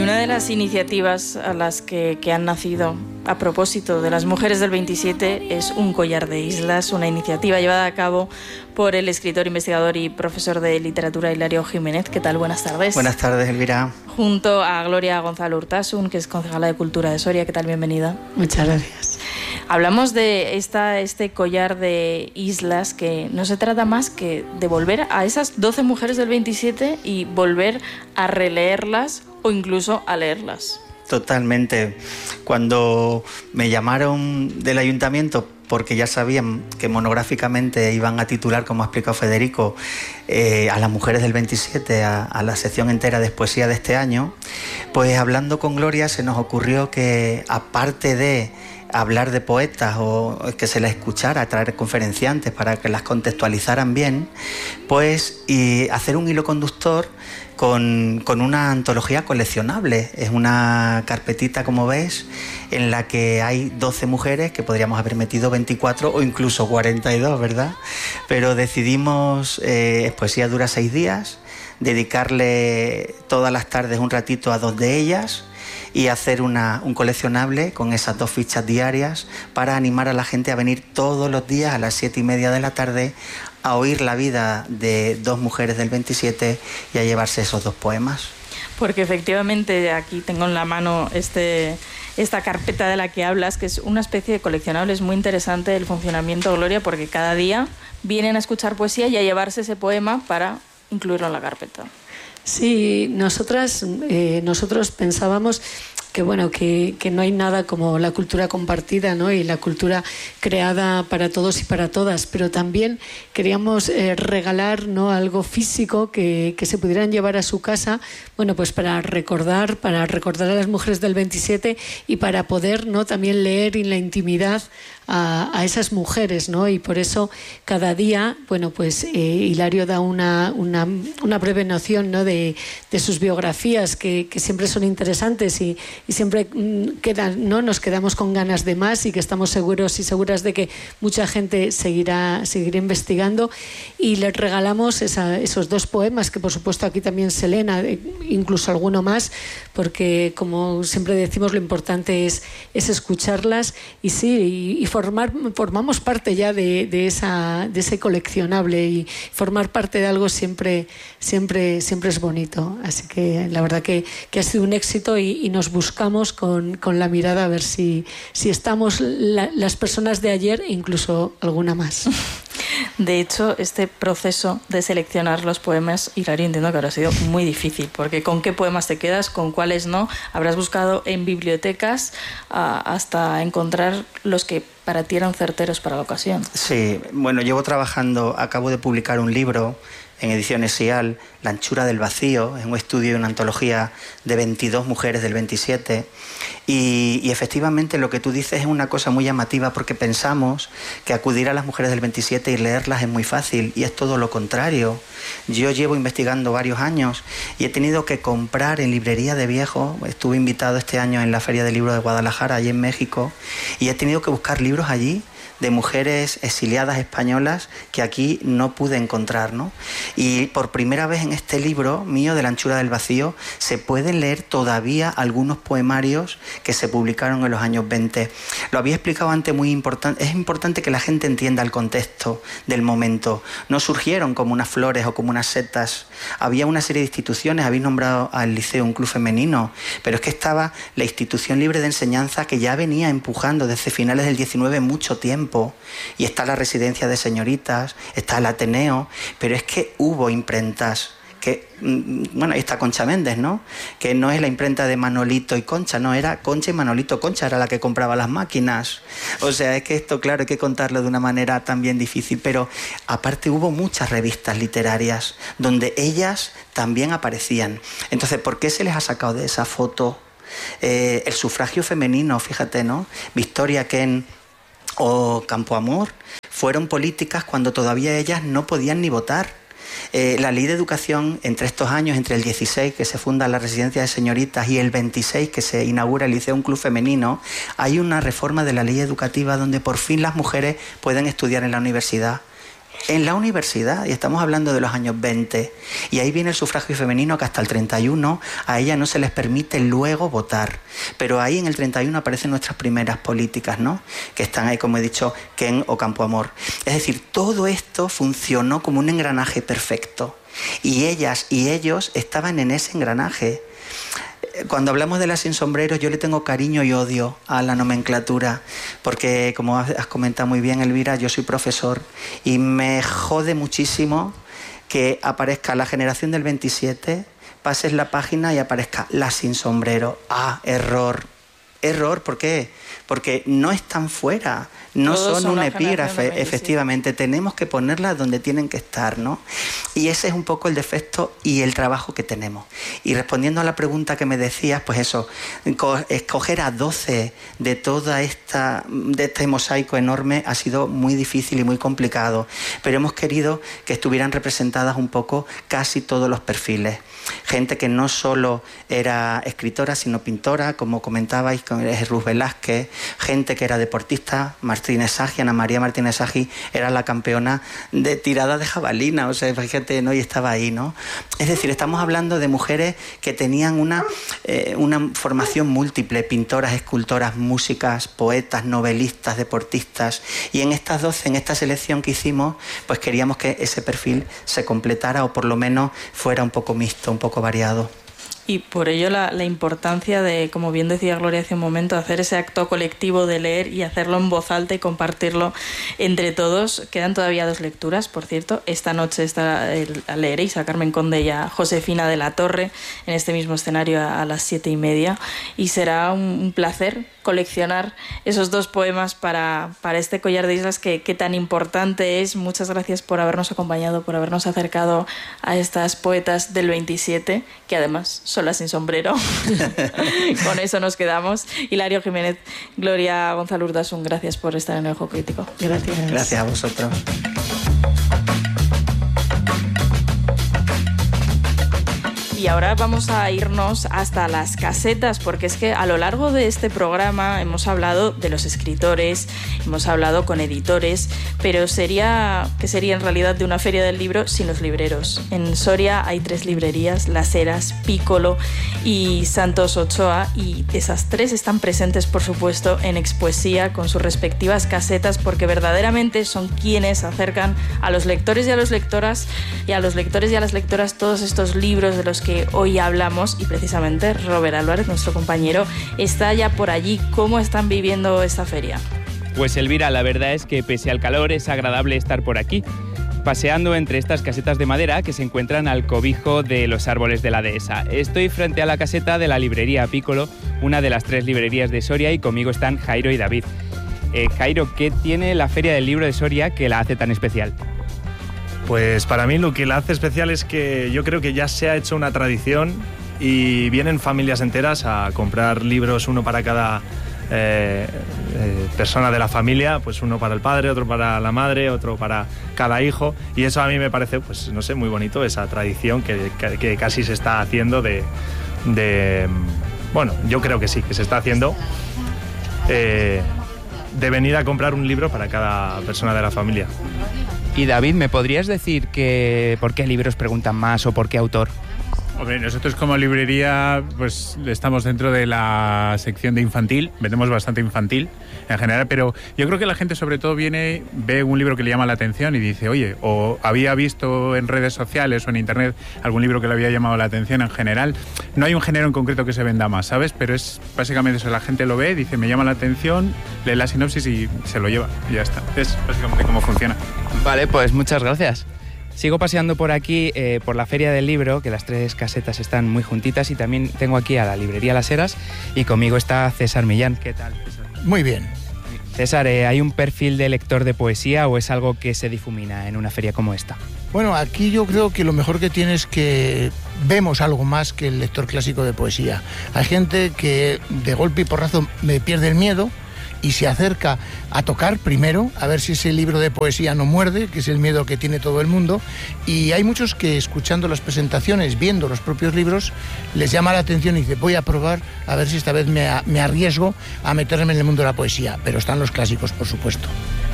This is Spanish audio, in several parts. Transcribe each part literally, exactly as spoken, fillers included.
una de las iniciativas a las que, que han nacido a propósito de las mujeres del veintisiete es un collar de islas, una iniciativa llevada a cabo por el escritor, investigador y profesor de literatura Hilario Jiménez. ¿Qué tal? Buenas tardes. Buenas tardes, Elvira. Junto a Gloria Gonzalo Urtasun, que es concejala de Cultura de Soria. ¿Qué tal? Bienvenida. Muchas gracias. Hablamos de esta, este collar de islas que no se trata más que de volver a esas doce mujeres del veintisiete y volver a releerlas o incluso a leerlas. Totalmente. Cuando me llamaron del ayuntamiento, porque ya sabían que monográficamente iban a titular, como ha explicado Federico, eh, a las mujeres del veintisiete, a, a la sección entera de poesía de este año, pues hablando con Gloria se nos ocurrió que, aparte de hablar de poetas o que se las escuchara, traer conferenciantes para que las contextualizaran bien, pues y hacer un hilo conductor con, con una antología coleccionable. Es una carpetita, como ves, en la que hay doce mujeres, que podríamos haber metido veinticuatro o incluso cuarenta y dos, ¿verdad? Pero decidimos, eh, poesía dura seis días, dedicarle todas las tardes un ratito a dos de ellas y hacer una, un coleccionable con esas dos fichas diarias para animar a la gente a venir todos los días a las siete y media de la tarde a oír la vida de dos mujeres del veintisiete y a llevarse esos dos poemas. Porque efectivamente aquí tengo en la mano este, esta carpeta de la que hablas, que es una especie de coleccionable. Es muy interesante el funcionamiento, Gloria, porque cada día vienen a escuchar poesía y a llevarse ese poema para incluirlo en la carpeta. Sí, nosotras, eh, nosotros pensábamos que bueno, que, que no hay nada como la cultura compartida, ¿no? Y la cultura creada para todos y para todas, pero también queríamos eh, regalar, ¿no?, algo físico que, que se pudieran llevar a su casa, bueno, pues para recordar, para recordar a las mujeres del veintisiete y para poder, ¿no?, también leer en la intimidad a, a esas mujeres, ¿no? Y por eso cada día, bueno, pues eh, Hilario da una, una, una breve noción, ¿no?, de, de sus biografías que, que siempre son interesantes y y siempre quedan, ¿no?, nos quedamos con ganas de más y que estamos seguros y seguras de que mucha gente seguirá, seguirá investigando, y les regalamos esa, esos dos poemas que por supuesto aquí también se leen, incluso alguno más, porque como siempre decimos lo importante es, es escucharlas y sí, y, y formar, formamos parte ya de, de, esa, de ese coleccionable, y formar parte de algo siempre, siempre, siempre es bonito, así que la verdad que, que ha sido un éxito y, y nos buscamos Buscamos con, con la mirada a ver si, si estamos la, las personas de ayer e incluso alguna más. De hecho, este proceso de seleccionar los poemas, Hilario, entiendo que habrá sido muy difícil, porque ¿con qué poemas te quedas? ¿Con cuáles no? Habrás buscado en bibliotecas uh, hasta encontrar los que para ti eran certeros para la ocasión. Sí, bueno, llevo trabajando, acabo de publicar un libro en Ediciones Sial, La anchura del vacío, es un estudio y una antología de veintidós mujeres del veintisiete, y, y efectivamente lo que tú dices es una cosa muy llamativa, porque pensamos que acudir a las mujeres del veintisiete y leerlas es muy fácil, y es todo lo contrario. Yo llevo investigando varios años y he tenido que comprar en librería de viejos. Estuve invitado este año en la Feria del Libro de Guadalajara, allí en México, y he tenido que buscar libros allí de mujeres exiliadas españolas que aquí no pude encontrar, ¿no? Y por primera vez en este libro mío de La anchura del vacío se pueden leer todavía algunos poemarios que se publicaron en los años veinte. Lo había explicado antes, muy importante. Es importante que la gente entienda el contexto del momento. No surgieron como unas flores o como unas setas. Había una serie de instituciones, habéis nombrado al Liceo un club femenino, pero es que estaba la Institución Libre de Enseñanza, que ya venía empujando desde finales del diecinueve mucho tiempo. Y está la Residencia de Señoritas, está el Ateneo, pero es que hubo imprentas que, bueno, ahí está Concha Méndez, ¿no? Que no es la imprenta de Manolito y Concha, no, era Concha y Manolito. Concha era la que compraba las máquinas. O sea, es que esto, claro, hay que contarlo de una manera también difícil, pero aparte hubo muchas revistas literarias donde ellas también aparecían. Entonces, ¿por qué se les ha sacado de esa foto? Eh, el sufragio femenino, fíjate, ¿no? Victoria Kent o Campoamor fueron políticas cuando todavía ellas no podían ni votar. Eh, la ley de educación, entre estos años, entre el dieciséis, que se funda la Residencia de Señoritas, y el veintiséis, que se inaugura el Liceo un club femenino, hay una reforma de la ley educativa donde por fin las mujeres pueden estudiar en la universidad. en la universidad, y estamos hablando de los años veinte, y ahí viene el sufragio femenino, que hasta el treinta y uno a ellas no se les permite luego votar, pero ahí en el treinta y uno aparecen nuestras primeras políticas, ¿no?, que están ahí, como he dicho, Ken o Campoamor. Es decir, todo esto funcionó como un engranaje perfecto, y ellas y ellos estaban en ese engranaje. Cuando hablamos de las sin sombreros, yo le tengo cariño y odio a la nomenclatura, porque, como has comentado muy bien, Elvira, yo soy profesor y me jode muchísimo que aparezca la generación del veintisiete, pases la página y aparezca las sin sombrero. ¡Ah, error! Error, ¿por qué? Porque no están fuera, no Todos son, son un epígrafe, efectivamente, tenemos que ponerlas donde tienen que estar, ¿no? Y ese es un poco el defecto y el trabajo que tenemos. Y respondiendo a la pregunta que me decías, pues eso, escoger a doce de toda esta, de este mosaico enorme ha sido muy difícil y muy complicado, pero hemos querido que estuvieran representadas un poco casi todos los perfiles. Gente que no solo era escritora, sino pintora, como comentabais, con Ruth Velázquez, gente que era deportista, Martínez Sagi, Ana María Martínez Sagi era la campeona de tirada de jabalina, o sea, fíjate, ¿no? Y estaba ahí, ¿no? Es decir, estamos hablando de mujeres que tenían una, eh, una formación múltiple, pintoras, escultoras, músicas, poetas, novelistas, deportistas, y en estas doce, en esta selección que hicimos, pues queríamos que ese perfil se completara, o por lo menos fuera un poco mixto, un poco variado. Y por ello la, la importancia de, como bien decía Gloria hace un momento, hacer ese acto colectivo de leer y hacerlo en voz alta y compartirlo entre todos. Quedan todavía dos lecturas, por cierto. Esta noche está el, a leeréis a Carmen Conde y a Josefina de la Torre en este mismo escenario a, a las siete y media. Y será un, un placer coleccionar esos dos poemas para, para este collar de islas que, que tan importante es. Muchas gracias por habernos acompañado, por habernos acercado a estas poetas del veintisiete, que además son las sin sombrero. Con eso nos quedamos. Hilario Jiménez, Gloria Gonzalo Urdasun, gracias por estar en el Ojo Crítico. Gracias. Gracias a vosotros. Y ahora vamos a irnos hasta las casetas, porque es que a lo largo de este programa hemos hablado de los escritores, hemos hablado con editores, pero sería que sería en realidad de una feria del libro sin los libreros. En Soria hay tres librerías, Las Heras, Piccolo y Santos Ochoa, y esas tres están presentes, por supuesto, en Expoesía con sus respectivas casetas, porque verdaderamente son quienes acercan a los lectores y a las lectoras y a los lectores y a las lectoras todos estos libros de los que hoy hablamos, y precisamente Robert Álvarez, nuestro compañero, está ya por allí. ¿Cómo están viviendo esta feria? Pues Elvira, la verdad es que pese al calor es agradable estar por aquí, paseando entre estas casetas de madera que se encuentran al cobijo de los árboles de la dehesa. Estoy frente a la caseta de la librería Piccolo, una de las tres librerías de Soria, y conmigo están Jairo y David. Eh, Jairo, ¿qué tiene la Feria del Libro de Soria que la hace tan especial? Pues para mí lo que la hace especial es que yo creo que ya se ha hecho una tradición y vienen familias enteras a comprar libros, uno para cada eh, eh, persona de la familia, pues uno para el padre, otro para la madre, otro para cada hijo, y eso a mí me parece, pues no sé, muy bonito, esa tradición que, que, que casi se está haciendo de, de... Bueno, yo creo que sí, que se está haciendo eh, de venir a comprar un libro para cada persona de la familia. Y David, ¿me podrías decir que por qué libros preguntan más o por qué autor? Hombre, nosotros como librería pues estamos dentro de la sección de infantil, vendemos bastante infantil en general, pero yo creo que la gente sobre todo viene, ve un libro que le llama la atención y dice, oye, o había visto en redes sociales o en internet algún libro que le había llamado la atención en general. No hay un género en concreto que se venda más, ¿sabes? Pero es básicamente eso, la gente lo ve, dice, me llama la atención, lee la sinopsis y se lo lleva, y ya está. Es básicamente cómo funciona. Vale, pues muchas gracias. Sigo paseando por aquí, eh, por la Feria del Libro, que las tres casetas están muy juntitas, y también tengo aquí a la librería Las Heras, y conmigo está César Millán. ¿Qué tal, César? Muy bien. César, eh, ¿hay un perfil de lector de poesía o es algo que se difumina en una feria como esta? Bueno, aquí yo creo que lo mejor que tiene es que vemos algo más que el lector clásico de poesía. Hay gente que de golpe y porrazo me pierde el miedo y se acerca a tocar primero, a ver si ese libro de poesía no muerde, que es el miedo que tiene todo el mundo, y hay muchos que escuchando las presentaciones, viendo los propios libros, les llama la atención y dice, voy a probar a ver si esta vez me, me arriesgo a meterme en el mundo de la poesía, pero están los clásicos, por supuesto.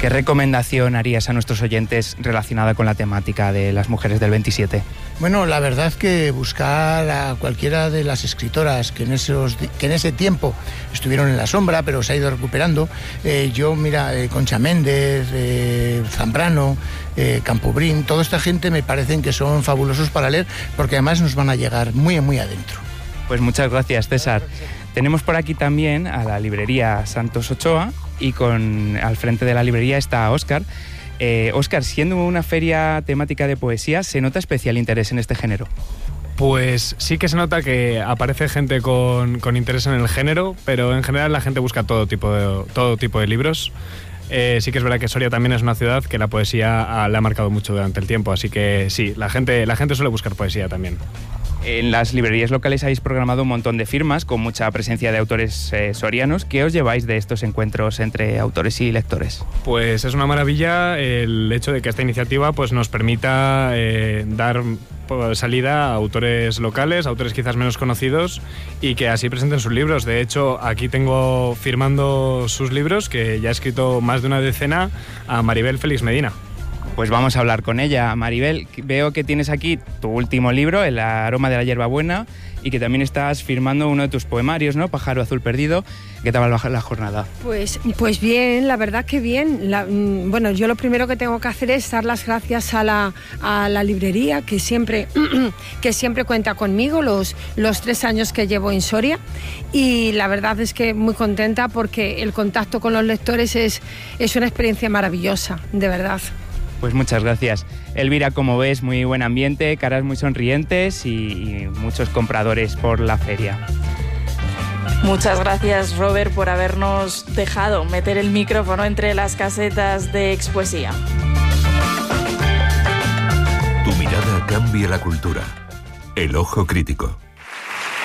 ¿Qué recomendación harías a nuestros oyentes relacionada con la temática de las mujeres del veintisiete? Bueno, la verdad que buscar a cualquiera de las escritoras que en, esos, que en ese tiempo estuvieron en la sombra, pero se ha ido recuperando. Eh, yo, mira, eh, Concha Méndez, eh, Zambrano, eh, Campobrín, toda esta gente me parecen que son fabulosos para leer, porque además nos van a llegar muy, muy adentro. Pues muchas gracias, César. Tenemos por aquí también a la librería Santos Ochoa y con, al frente de la librería está Óscar. Eh, Óscar, siendo una feria temática de poesía, ¿se nota especial interés en este género? Pues sí que se nota que aparece gente con, con interés en el género, pero en general la gente busca todo tipo de, todo tipo de libros. Eh, sí que es verdad que Soria también es una ciudad que la poesía le ha marcado mucho durante el tiempo, así que sí, la gente, la gente suele buscar poesía también. En las librerías locales habéis programado un montón de firmas con mucha presencia de autores eh, sorianos. ¿Qué os lleváis de estos encuentros entre autores y lectores? Pues es una maravilla el hecho de que esta iniciativa pues, nos permita eh, dar salida a autores locales, autores quizás menos conocidos y que así presenten sus libros. De hecho, aquí tengo firmando sus libros, que ya ha escrito más de una decena, a Maribel Félix Medina. Pues vamos a hablar con ella. Maribel, veo que tienes aquí tu último libro, El aroma de la hierbabuena, y que también estás firmando uno de tus poemarios, ¿no? Pájaro azul perdido. ¿Qué tal va la jornada? Pues, pues bien, la verdad que bien. La, bueno, yo lo primero que tengo que hacer es dar las gracias a la, a la librería, que siempre, que siempre cuenta conmigo los, los tres años que llevo en Soria. Y la verdad es que muy contenta porque el contacto con los lectores es, es una experiencia maravillosa, de verdad. Pues muchas gracias. Elvira, como ves, muy buen ambiente, caras muy sonrientes y, y muchos compradores por la feria. Muchas gracias, Robert, por habernos dejado meter el micrófono entre las casetas de Expoesía. Tu mirada cambia la cultura. El ojo crítico.